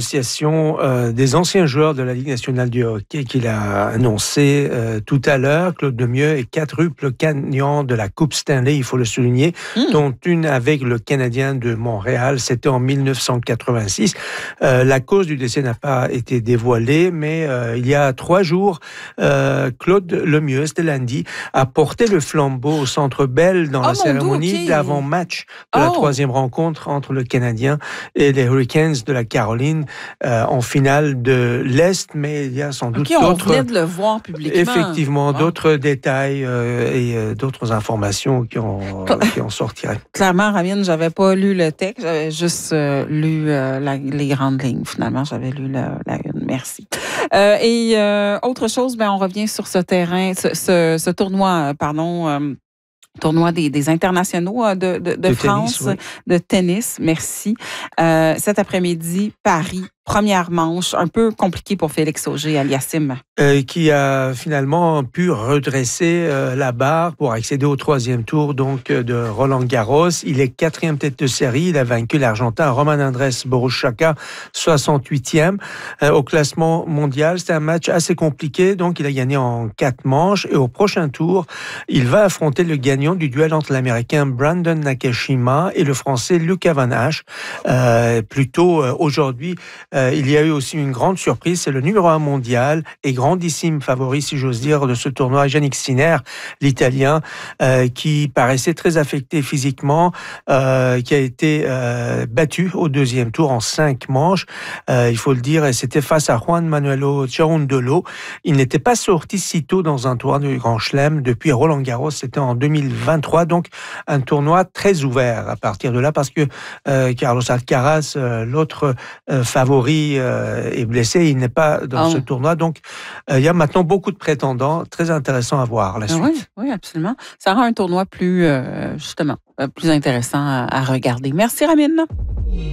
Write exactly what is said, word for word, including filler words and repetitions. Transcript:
l'association euh, des anciens joueurs de la Ligue nationale du hockey qu'il a annoncé euh, tout à l'heure. Claude Lemieux est quadruple gagnant de la Coupe Stanley, il faut le souligner, mmh. dont une avec le Canadien de Montréal. C'était en mille neuf cent quatre-vingt-six. Euh, la cause du décès n'a pas été dévoilée, mais euh, il y a trois jours, euh, Claude Lemieux, c'était lundi, a porté le flambeau au Centre Bell dans oh la cérémonie okay. d'avant-match de oh. la troisième rencontre entre le Canadien et les Hurricanes de la Caroline euh, en finale de l'Est, mais il y a sans doute okay, d'autres... on venait de le voir publiquement. Effectivement, wow. d'autres détails euh, et euh, d'autres informations qui en, qui en sortiraient. Clairement, Ramine, j'avais pas lu le texte, j'avais juste euh, lu euh, la, les grandes lignes. Finalement, j'avais lu la, la une. Merci. Euh, et euh, autre chose, ben, on revient sur ce terrain, ce, ce, ce tournoi, pardon... Euh, tournoi des, des internationaux de, de, de, de France, tennis, oui. de tennis, merci. Euh, cet après-midi, Paris, première manche, un peu compliqué pour Félix Auger-Aliassime. Euh, qui a finalement pu redresser euh, la barre pour accéder au troisième tour donc de Roland-Garros. Il est quatrième tête de série. Il a vaincu l'Argentin Roman Andrés Borruchaga, soixante-huitième. Euh, au classement mondial, c'était un match assez compliqué, donc il a gagné en quatre manches. Et au prochain tour, il va affronter le gagnant du duel entre l'Américain Brandon Nakashima et le Français Lucas Van Hache. Euh, plus tôt euh, aujourd'hui, euh, il y a eu aussi une grande surprise, c'est le numéro un mondial et grandissime favori, si j'ose dire, de ce tournoi, Jannik Sinner, l'Italien, euh, qui paraissait très affecté physiquement, euh, qui a été euh, battu au deuxième tour en cinq manches. Euh, il faut le dire, et c'était face à Juan Manuel Cerundolo. Il n'était pas sorti si tôt dans un tournoi du Grand Chelem depuis Roland-Garros, c'était en deux mille vingt-trois, donc un tournoi très ouvert à partir de là, parce que euh, Carlos Alcaraz, euh, l'autre euh, favori, euh, est blessé, il n'est pas dans oh. ce tournoi, donc euh, il y a maintenant beaucoup de prétendants, très intéressant à voir la suite. Oui, oui, absolument. Ça rend un tournoi plus, euh, justement, plus intéressant à, à regarder. Merci, Ramine.